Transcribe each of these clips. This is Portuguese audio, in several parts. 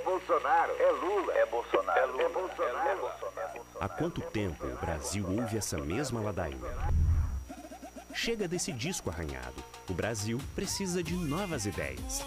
Bolsonaro. É Lula. É Bolsonaro. É Lula. É Bolsonaro. É Bolsonaro. Há quanto tempo o Brasil ouve essa mesma ladainha? Chega desse disco arranhado. O Brasil precisa de novas ideias.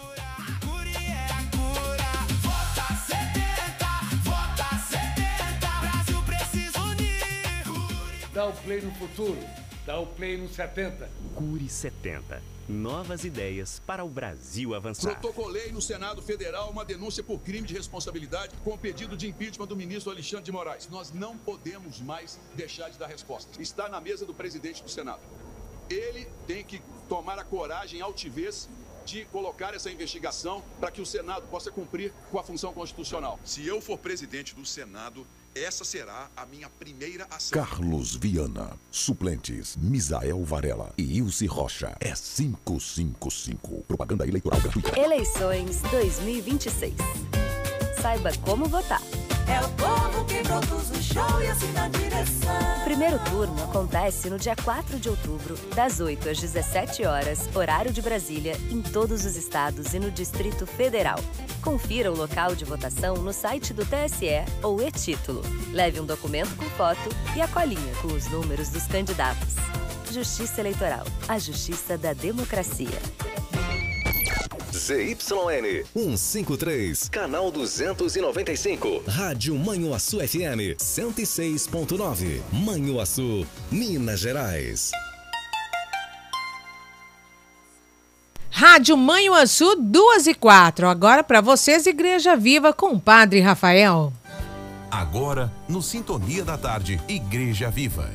Dá o play no futuro, dá o play no 70. Cure 70. Novas ideias para o Brasil avançar. Protocolei no Senado Federal uma denúncia por crime de responsabilidade com o pedido de impeachment do ministro Alexandre de Moraes. Nós não podemos mais deixar de dar resposta. Está na mesa do presidente do Senado. Ele tem que tomar a coragem e altivez de colocar essa investigação para que o Senado possa cumprir com a função constitucional. Se eu for presidente do Senado, essa será a minha primeira ação. Carlos Viana. Suplentes: Misael Varela e Ilse Rocha. É 555. Propaganda eleitoral gratuita. Eleições 2026. Saiba como votar. É o povo que produz o show e assina a direção. O primeiro turno acontece no dia 4 de outubro, das 8 às 17 horas, horário de Brasília, em todos os estados e no Distrito Federal. Confira o local de votação no site do TSE ou e-título. Leve um documento com foto e a colinha com os números dos candidatos. Justiça Eleitoral. A justiça da democracia. ZYN 153, canal 295. Rádio Manhuaçu FM 106.9. Manhuaçu, Minas Gerais. Rádio Manhuaçu 2:04. Agora para vocês, Igreja Viva com o Padre Rafael. Agora, no Sintonia da Tarde, Igreja Viva.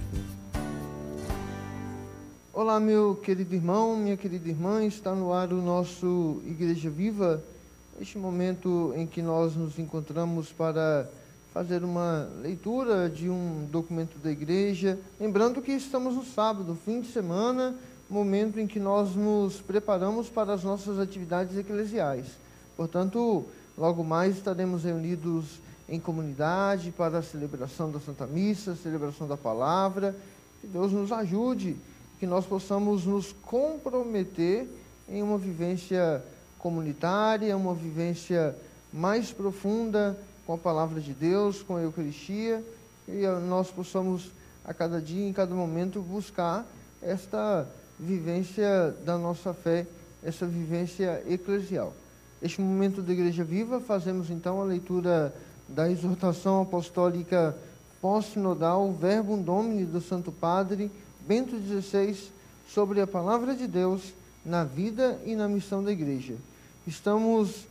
Olá, meu querido irmão, minha querida irmã, está no ar o nosso Igreja Viva, este momento em que nós nos encontramos para fazer uma leitura de um documento da igreja, lembrando que estamos no sábado, fim de semana, momento em que nós nos preparamos para as nossas atividades eclesiais. Portanto, logo mais estaremos reunidos em comunidade para a celebração da Santa Missa, celebração da Palavra. Que Deus nos ajude, que nós possamos nos comprometer em uma vivência comunitária, uma vivência mais profunda com a Palavra de Deus, com a Eucaristia, e nós possamos a cada dia, em cada momento, buscar esta vivência da nossa fé, essa vivência eclesial. Neste momento da Igreja Viva, fazemos então a leitura da exortação apostólica pós-sinodal Verbum Domini do Santo Padre Bento XVI, sobre a Palavra de Deus na vida e na missão da Igreja. Estamos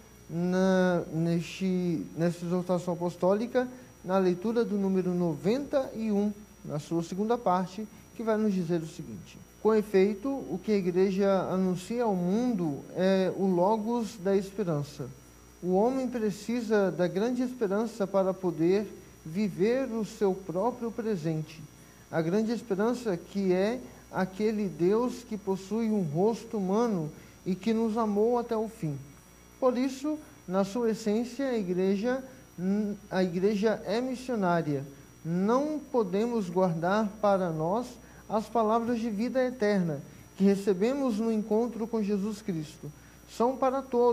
nesta exortação apostólica na leitura do número 91, na sua segunda parte, que vai nos dizer o seguinte: com efeito, o que a Igreja anuncia ao mundo é o Logos da esperança. O homem precisa da grande esperança para poder viver o seu próprio presente. A grande esperança que é aquele Deus que possui um rosto humano e que nos amou até o fim. Por isso, na sua essência, a igreja é missionária. Não podemos guardar para nós as palavras de vida eterna que recebemos no encontro com Jesus Cristo. São para todos.